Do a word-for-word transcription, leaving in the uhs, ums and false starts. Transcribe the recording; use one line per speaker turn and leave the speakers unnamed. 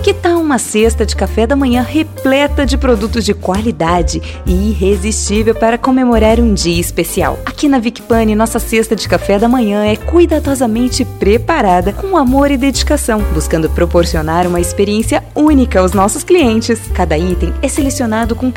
Que tal uma cesta de café da manhã repleta de produtos de qualidade e irresistível para comemorar um dia especial? Aqui na Vicpani, nossa cesta de café da manhã é cuidadosamente preparada com amor e dedicação, buscando proporcionar uma experiência única aos nossos clientes. Cada item é selecionado com